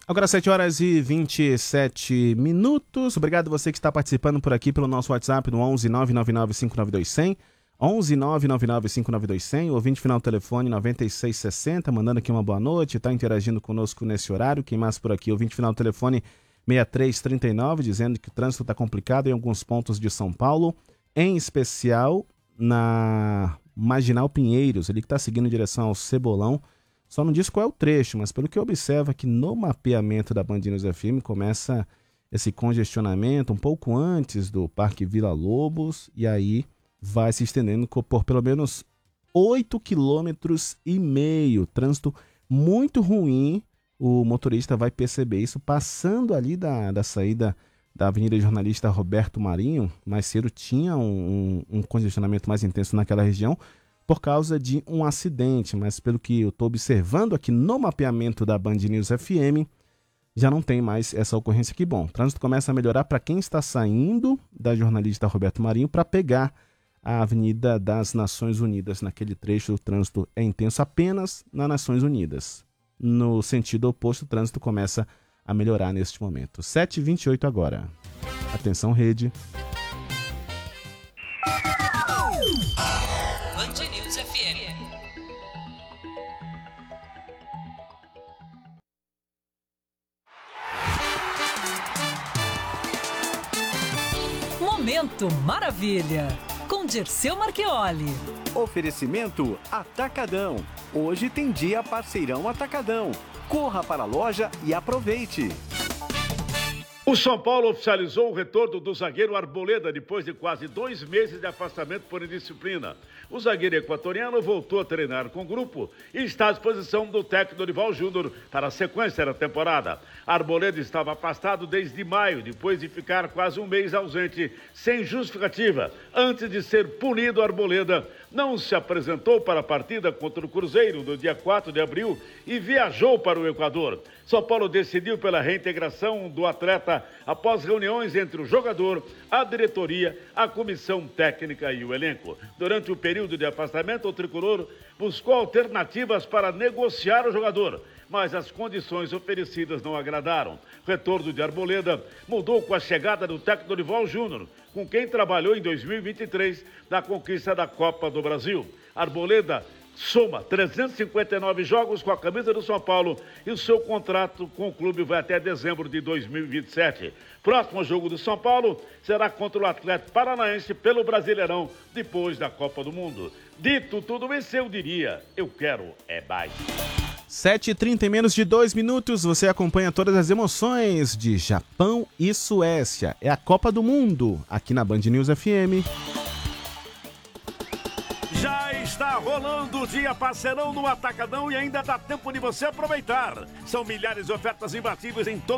Agora 7h27. Obrigado você que está participando por aqui pelo nosso WhatsApp no 11 999 592 11 999 592 o ouvinte final do telefone 9660, mandando aqui uma boa noite, está interagindo conosco nesse horário. Quem mais por aqui? Ouvinte final do telefone 6339, dizendo que o trânsito está complicado em alguns pontos de São Paulo, em especial na Marginal Pinheiros, ele que está seguindo em direção ao Cebolão. Só não diz qual é o trecho, mas pelo que observa aqui no mapeamento da Band News FM, começa esse congestionamento um pouco antes do Parque Vila Lobos e aí vai se estendendo por pelo menos 8,5 km. Trânsito muito ruim, o motorista vai perceber isso passando ali da saída da Avenida Jornalista Roberto Marinho. Mais cedo tinha um congestionamento mais intenso naquela região, por causa de um acidente, mas pelo que eu estou observando aqui no mapeamento da Band News FM, já não tem mais essa ocorrência aqui. Bom, o trânsito começa a melhorar para quem está saindo da Jornalista Roberto Marinho para pegar a Avenida das Nações Unidas. Naquele trecho, o trânsito é intenso apenas nas Nações Unidas. No sentido oposto, o trânsito começa a melhorar neste momento. 7h28 agora. Atenção, rede. Momento Maravilha, com Dirceu Marchioli. Oferecimento Atacadão. Hoje tem dia parceirão Atacadão. Corra para a loja e aproveite. O São Paulo oficializou o retorno do zagueiro Arboleda depois de quase 2 meses de afastamento por indisciplina. O zagueiro equatoriano voltou a treinar com o grupo e está à disposição do técnico Dorival Júnior para a sequência da temporada. Arboleda estava afastado desde maio, depois de ficar quase um mês ausente, sem justificativa. Antes de ser punido, Arboleda não se apresentou para a partida contra o Cruzeiro no dia 4 de abril e viajou para o Equador. São Paulo decidiu pela reintegração do atleta após reuniões entre o jogador, a diretoria, a comissão técnica e o elenco. Durante o período de afastamento, o tricolor buscou alternativas para negociar o jogador, mas as condições oferecidas não agradaram. O retorno de Arboleda mudou com a chegada do técnico Dorival Júnior, com quem trabalhou em 2023 na conquista da Copa do Brasil. Arboleda soma 359 jogos com a camisa do São Paulo e o seu contrato com o clube vai até dezembro de 2027. Próximo jogo do São Paulo será contra o Atlético Paranaense pelo Brasileirão, depois da Copa do Mundo. Dito tudo isso, eu diria, eu quero é mais. 7h30 em menos de 2 minutos, você acompanha todas as emoções de Japão e Suécia. É a Copa do Mundo, aqui na Band News FM. Já está rolando o dia parceirão no Atacadão e ainda dá tempo de você aproveitar. São milhares de ofertas imbatíveis em todo